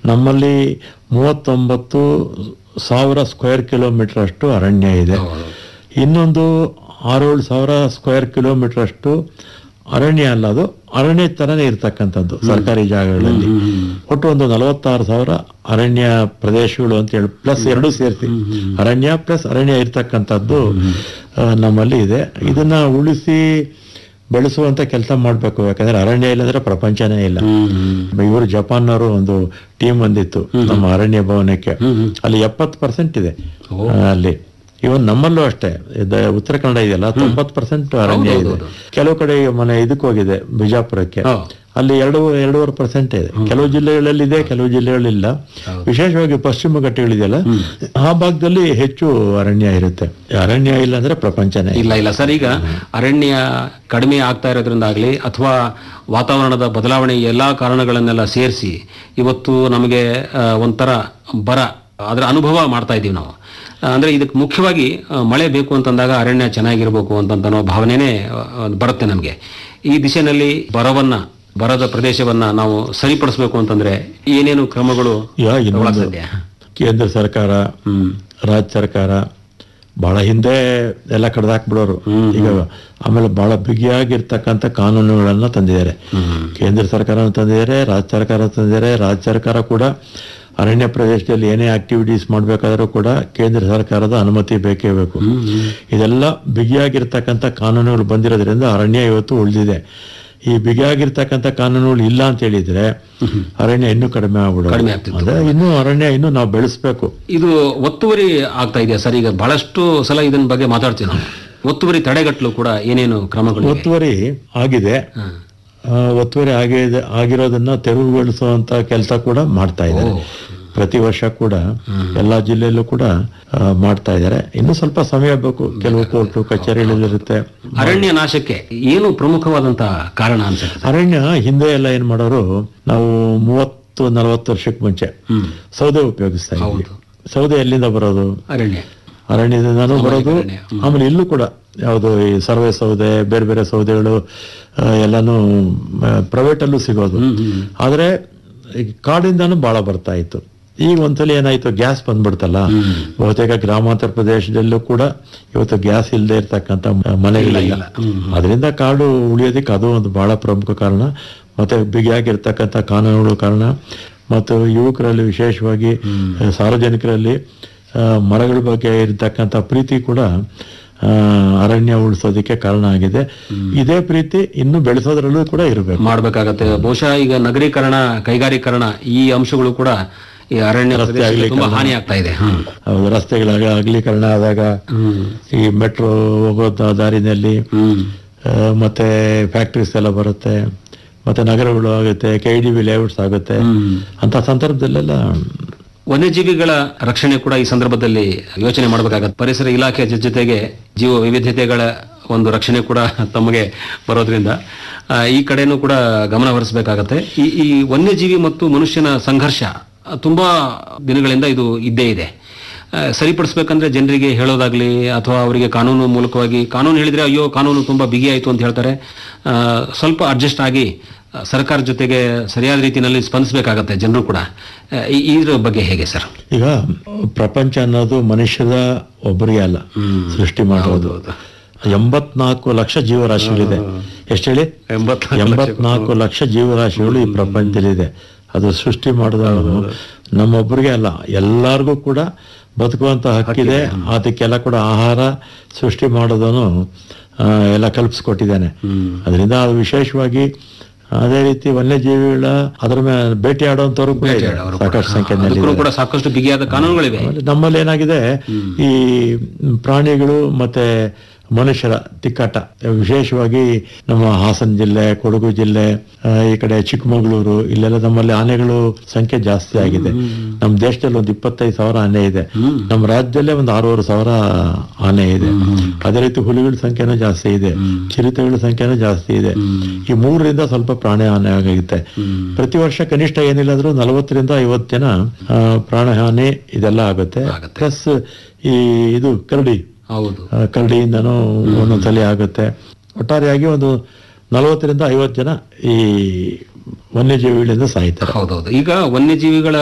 ನಮ್ಮಲ್ಲಿ 39,000 square kilometre ಅಷ್ಟು ಅರಣ್ಯ ಇದೆ. ಇನ್ನೊಂದು 6,000 ಸ್ಕ್ವೇರ್ ಕಿಲೋಮೀಟರ್ ಅಷ್ಟು ಅರಣ್ಯ ಅಲ್ಲ, ಅದು ಅರಣ್ಯ ತರನೇ ಇರ್ತಕ್ಕಂಥದ್ದು ಸರ್ಕಾರಿ ಜಾಗಗಳಲ್ಲಿ. ಒಟ್ಟು ಒಂದು 46,000 ಅರಣ್ಯ ಪ್ರದೇಶಗಳು ಅಂತ ಹೇಳಿ ಪ್ಲಸ್ ಎರಡು ಸೇರಿಸಿ ಅರಣ್ಯ ಪ್ಲಸ್ ಅರಣ್ಯ ಇರ್ತಕ್ಕಂಥದ್ದು ನಮ್ಮಲ್ಲಿ ಇದೆ. ಇದನ್ನ ಉಳಿಸಿ ಬೆಳೆಸುವಂತ ಕೆಲಸ ಮಾಡ್ಬೇಕು. ಯಾಕಂದ್ರೆ ಅರಣ್ಯ ಇಲ್ಲಂದ್ರೆ ಪ್ರಪಂಚನೇ ಇಲ್ಲ. ಇವರು ಜಪಾನ್ನವರು ಒಂದು ಟೀಮ್ ಬಂದಿತ್ತು ನಮ್ಮ ಅರಣ್ಯ ಭವನಕ್ಕೆ, ಅಲ್ಲಿ 70% ಇದೆ ಅಲ್ಲಿ. ಇವನ್ ನಮ್ಮಲ್ಲೂ ಅಷ್ಟೇ, ಉತ್ತರ ಕನ್ನಡ ಇದೆಯಲ್ಲ 90% ಅರಣ್ಯ ಇದೆ. ಕೆಲವು ಕಡೆ ಮನೆ ಇದಕ್ಕೆ ಹೋಗಿದೆ ಬಿಜಾಪುರಕ್ಕೆ, ಅಲ್ಲಿ 2.5% ಇದೆ. ಕೆಲವು ಜಿಲ್ಲೆಗಳಲ್ಲಿ ಇದೆ, ಕೆಲವು ಜಿಲ್ಲೆಗಳಿಲ್ಲ. ವಿಶೇಷವಾಗಿ ಪಶ್ಚಿಮ ಘಟ್ಟಗಳಿದೆಯಲ್ಲ ಆ ಭಾಗದಲ್ಲಿ ಹೆಚ್ಚು ಅರಣ್ಯ ಇರುತ್ತೆ. ಅರಣ್ಯ ಇಲ್ಲ ಅಂದ್ರೆ ಪ್ರಪಂಚನೇ ಇಲ್ಲ ಸರ್. ಈಗ ಅರಣ್ಯ ಕಡಿಮೆ ಆಗ್ತಾ ಇರೋದ್ರಿಂದಾಗ್ಲಿ ಅಥವಾ ವಾತಾವರಣದ ಬದಲಾವಣೆ ಎಲ್ಲಾ ಕಾರಣಗಳನ್ನೆಲ್ಲ ಸೇರಿಸಿ ಇವತ್ತು ನಮಗೆ ಒಂಥರ ಬರ ಅದರ ಅನುಭವ ಮಾಡ್ತಾ ಇದ್ದೀವಿ ನಾವು. ಅಂದ್ರೆ ಇದಕ್ಕೆ ಮುಖ್ಯವಾಗಿ ಮಳೆ ಬೇಕು ಅಂತಂದಾಗ ಅರಣ್ಯ ಚೆನ್ನಾಗಿರ್ಬೇಕು ಅಂತನೋ ಭಾವನೆನೇ ಬರುತ್ತೆ ನಮಗೆ. ಈ ದಿಶೆಯಲ್ಲಿ ಬರದ ಪ್ರದೇಶವನ್ನ ನಾವು ಸರಿಪಡಿಸಬೇಕು ಅಂತಂದ್ರೆ ಏನೇನು ಕ್ರಮಗಳು ಸಾಧ್ಯ? ಕೇಂದ್ರ ಸರ್ಕಾರ, ರಾಜ್ಯ ಸರ್ಕಾರ ಬಹಳ ಹಿಂದೆ ಎಲ್ಲ ಕಡ್ದಾಕ್ಬಿಡೋರು. ಈಗ ಆಮೇಲೆ ಬಹಳ ಬಿಗಿಯಾಗಿರ್ತಕ್ಕಂಥ ಕಾನೂನುಗಳನ್ನ ತಂದಿದ್ದಾರೆ. ಕೇಂದ್ರ ಸರ್ಕಾರ ತಂದಿದ್ದಾರೆ, ರಾಜ್ಯ ಸರ್ಕಾರ ತಂದಿದ್ದಾರೆ. ರಾಜ್ಯ ಸರ್ಕಾರ ಕೂಡ ಅರಣ್ಯ ಪ್ರದೇಶದಲ್ಲಿ ಏನೇ ಆಕ್ಟಿವಿಟೀಸ್ ಮಾಡಬೇಕಾದ್ರೂ ಕೂಡ ಕೇಂದ್ರ ಸರ್ಕಾರದ ಅನುಮತಿ ಬೇಕೇ ಬೇಕು. ಇದೆಲ್ಲ ಬಿಗಿಯಾಗಿರ್ತಕ್ಕಂಥ ಕಾನೂನುಗಳು ಬಂದಿರೋದ್ರಿಂದ ಅರಣ್ಯ ಇವತ್ತು ಉಳಿದಿದೆ. ಈ ಬಿಗಿಯಾಗಿರ್ತಕ್ಕಂಥ ಕಾನೂನುಗಳು ಇಲ್ಲ ಅಂತ ಹೇಳಿದ್ರೆ ಅರಣ್ಯ ಇನ್ನೂ ಕಡಿಮೆ ಆಗ್ಬಿಡೋದು. ಇನ್ನೂ ಅರಣ್ಯ ಇನ್ನೂ ನಾವು ಬೆಳೆಸ್ಬೇಕು. ಇದು ಒತ್ತುವರಿ ಆಗ್ತಾ ಇದೆಯಾ ಸರ್? ಈಗ ಬಹಳಷ್ಟು ಸಲ ಇದನ್ನ ಬಗ್ಗೆ ಮಾತಾಡ್ತೀವಿ ನಾವು. ಒತ್ತುವರಿ ತಡೆಗಟ್ಟಲು ಕೂಡ ಏನೇನು ಕ್ರಮಗಳು? ಒತ್ತುವರಿ ಆಗಿದೆ. ಒತ್ತುವರಿ ಆಗಿರೋದನ್ನ ತೆರವುಗೊಳಿಸುವಂತ ಕೆಲಸ ಕೂಡ ಮಾಡ್ತಾ ಇದ್ದಾರೆ. ಪ್ರತಿ ವರ್ಷ ಕೂಡ ಎಲ್ಲಾ ಜಿಲ್ಲೆಯಲ್ಲೂ ಕೂಡ ಮಾಡ್ತಾ ಇದ್ದಾರೆ. ಇನ್ನು ಸ್ವಲ್ಪ ಸಮಯ ಬೇಕು, ಕೆಲವು ಕೋರ್ಟು ಕಚೇರಿಗಳಿರುತ್ತೆ. ಅರಣ್ಯ ನಾಶಕ್ಕೆ ಏನು ಪ್ರಮುಖವಾದಂತಹ ಕಾರಣ ಅನ್ಸುತ್ತೆ? ಅರಣ್ಯ ಹಿಂದೆ ಎಲ್ಲ ಏನ್ ಮಾಡೋರು, ನಾವು 30-40 ವರ್ಷಕ್ಕೆ ಮುಂಚೆ ಸೌದೆ ಉಪಯೋಗಿಸ್ತಾ ಇದ್ವಿ. ಸೌದೆ ಎಲ್ಲಿಂದ ಬರೋದು? ಅರಣ್ಯದಿಂದಾನು ಬರೋದು. ಆಮೇಲೆ ಇಲ್ಲೂ ಕೂಡ ಯಾವುದು ಈ ಸರ್ವೆ ಸೌದೆ, ಬೇರೆ ಬೇರೆ ಸೌದೆಗಳು ಎಲ್ಲಾನು ಪ್ರೈವೇಟ್ ಅಲ್ಲೂ ಸಿಗೋದು. ಆದ್ರೆ ಕಾಡಿಂದಾನು ಬಹಳ ಬರ್ತಾ ಇತ್ತು. ಈಗ ಒಂದ್ಸಲ ಏನಾಯ್ತು, ಗ್ಯಾಸ್ ಬಂದ್ಬಿಡ್ತಲ್ಲ. ಬಹುತೇಕ ಗ್ರಾಮಾಂತರ ಪ್ರದೇಶದಲ್ಲೂ ಕೂಡ ಇವತ್ತು ಗ್ಯಾಸ್ ಇಲ್ಲದೆ ಇರ್ತಕ್ಕಂಥ ಮನೆಗಳಿಲ್ಲ. ಅದರಿಂದ ಕಾಡು ಉಳಿಯೋದಕ್ಕೆ ಅದು ಒಂದು ಬಹಳ ಪ್ರಮುಖ ಕಾರಣ. ಮತ್ತೆ ಬಿಗಿಯಾಗಿರ್ತಕ್ಕಂಥ ಕಾನೂನುಗಳು ಕಾರಣ. ಮತ್ತು ಯುವಕರಲ್ಲಿ ವಿಶೇಷವಾಗಿ ಸಾರ್ವಜನಿಕರಲ್ಲಿ ಮರಗಳ ಬಗ್ಗೆ ಇರತಕ್ಕಂಥ ಪ್ರೀತಿ ಕೂಡ ಅರಣ್ಯ ಉಳಿಸೋದಕ್ಕೆ ಕಾರಣ ಆಗಿದೆ. ಇದೇ ಪ್ರೀತಿ ಇನ್ನು ಬೆಳೆಸೋದ್ರಲ್ಲೂ ಕೂಡ ಇರಬೇಕು, ಮಾಡ್ಬೇಕಾಗತ್ತೆ. ಬಹುಶಃ ಈಗ ನಗರೀಕರಣ, ಕೈಗಾರೀಕರಣ ಈ ಅಂಶಗಳು ಕೂಡ ಈ ಅರಣ್ಯ ತುಂಬಾ ಹಾನಿ ಆಗ್ತಾ ಇದೆ. ಹೌದು, ರಸ್ತೆಗಳ ಅಗಲೀಕರಣ ಆದಾಗ, ಈ ಮೆಟ್ರೋ ಹೋಗೋ ದಾರಿನಲ್ಲಿ ಮತ್ತೆ ಫ್ಯಾಕ್ಟ್ರೀಸ್ ಎಲ್ಲ ಬರುತ್ತೆ, ಮತ್ತೆ ನಗರಗಳು ಆಗುತ್ತೆ, KIDB ಲೇಔಟ್ಸ್ ಆಗುತ್ತೆ. ಅಂತ ಸಂದರ್ಭದಲ್ಲೆಲ್ಲ ವನ್ಯಜೀವಿಗಳ ರಕ್ಷಣೆ ಕೂಡ ಈ ಸಂದರ್ಭದಲ್ಲಿ ಯೋಚನೆ ಮಾಡಬೇಕಾಗತ್ತೆ. ಪರಿಸರ ಇಲಾಖೆ ಜೊತೆಗೆ ಜೀವ ವೈವಿಧ್ಯತೆಗಳ ಒಂದು ರಕ್ಷಣೆ ಕೂಡ ತಮಗೆ ಬರೋದ್ರಿಂದ ಈ ಕಡೆನೂ ಕೂಡ ಗಮನ ಹರಿಸಬೇಕಾಗತ್ತೆ. ಈ ವನ್ಯಜೀವಿ ಮತ್ತು ಮನುಷ್ಯನ ಸಂಘರ್ಷ ತುಂಬಾ ದಿನಗಳಿಂದ ಇದು ಇದ್ದೇ ಇದೆ. ಸರಿಪಡಿಸ್ಬೇಕಂದ್ರೆ ಜನರಿಗೆ ಹೇಳೋದಾಗ್ಲಿ ಅಥವಾ ಅವರಿಗೆ ಕಾನೂನು ಮೂಲಕವಾಗಿ, ಕಾನೂನು ಹೇಳಿದ್ರೆ ಅಯ್ಯೋ ಕಾನೂನು ತುಂಬಾ ಬಿಗಿ ಆಯಿತು ಅಂತ ಹೇಳ್ತಾರೆ. ಸ್ವಲ್ಪ ಅಡ್ಜಸ್ಟ್ ಆಗಿ ಸರ್ಕಾರ ಜೊತೆಗೆ ಸರಿಯಾದ ರೀತಿಯಲ್ಲಿ ಸ್ಪಂದಿಸಬೇಕಾಗತ್ತೆ ಜನರು ಕೂಡ. ಇದ್ರ ಬಗ್ಗೆ ಹೇಗೆ ಸರ್? ಈಗ ಪ್ರಪಂಚ ಅನ್ನೋದು ಮನುಷ್ಯದ ಒಬ್ಬರಿಗೆ ಅಲ್ಲ ಸೃಷ್ಟಿ ಮಾಡೋದು. 84 ಲಕ್ಷ ಜೀವರಾಶಿಗಳಿದೆ. ಎಷ್ಟು ಹೇಳಿ? 84 ಲಕ್ಷ ಜೀವರಾಶಿಗಳು ಈ ಪ್ರಪಂಚದಲ್ಲಿದೆ. ಅದು ಸೃಷ್ಟಿ ಮಾಡೋದು ನಮ್ಮೊಬ್ಬರಿಗೆ ಅಲ್ಲ, ಎಲ್ಲರಿಗೂ ಕೂಡ ಬದುಕುವಂತ ಹಕ್ಕಿದೆ. ಅದಕ್ಕೆಲ್ಲ ಕೂಡ ಆಹಾರ ಸೃಷ್ಟಿ ಮಾಡೋದನ್ನು ಎಲ್ಲ ಕಲ್ಪಿಸ್ಕೊಟ್ಟಿದ್ದಾನೆ. ಅದರಿಂದ ಅದು ವಿಶೇಷವಾಗಿ ಅದೇ ರೀತಿ ವನ್ಯಜೀವಿಗಳ ಅದರ ಮೇಲೆ ಬೇಟೆ ಆಡುವಂತವ್ರು ಕೂಡ ಸಾಕಷ್ಟು ಸಂಖ್ಯೆಯಲ್ಲಿ ಸಾಕಷ್ಟು ಬಿಗಿಯಾದ ಕಾನೂನುಗಳಿವೆ. ನಮ್ಮಲ್ಲಿ ಏನಾಗಿದೆ, ಈ ಪ್ರಾಣಿಗಳು ಮತ್ತೆ ಮನುಷ್ಯರ ತಿಕ್ಕಾಟ, ವಿಶೇಷವಾಗಿ ನಮ್ಮ ಹಾಸನ ಜಿಲ್ಲೆ, ಕೊಡಗು ಜಿಲ್ಲೆ, ಈ ಕಡೆ ಚಿಕ್ಕಮಗಳೂರು, ಇಲ್ಲೆಲ್ಲ ನಮ್ಮಲ್ಲಿ ಆನೆಗಳು ಸಂಖ್ಯೆ ಜಾಸ್ತಿ ಆಗಿದೆ. ನಮ್ಮ ದೇಶದಲ್ಲಿ ಒಂದು 25,000 ಆನೆ ಇದೆ. ನಮ್ಮ ರಾಜ್ಯದಲ್ಲೇ ಒಂದು 6,500 ಆನೆ ಇದೆ. ಅದೇ ರೀತಿ ಹುಲಿಗಳ ಸಂಖ್ಯೆನೂ ಜಾಸ್ತಿ ಇದೆ, ಚಿರತೆಗಳ ಸಂಖ್ಯೆನೂ ಜಾಸ್ತಿ ಇದೆ. ಈ 3ರಿಂದ ಸ್ವಲ್ಪ ಪ್ರಾಣಿ ಹಾನಿ ಆಗುತ್ತೆ. ಪ್ರತಿ ವರ್ಷ ಕನಿಷ್ಠ ಏನಿಲ್ಲ ಅಂದ್ರೂ 40-50 ಜನ ಪ್ರಾಣ ಹಾನಿ ಇದೆಲ್ಲ ಆಗುತ್ತೆ. ಪ್ಲಸ್ ಇದು ಕರಡಿಯಿಂದನೂ ಒಂದೊಂದ್ಸಲಿ ಆಗುತ್ತೆ. ಒಟ್ಟಾರೆಯಾಗಿ ಒಂದು 40-50 ಜನ ಈ ವನ್ಯಜೀವಿಗಳಿಂದ ಸಾಯ್ತಾರೆ. ಹೌದೌದು. ಈಗ ವನ್ಯಜೀವಿಗಳ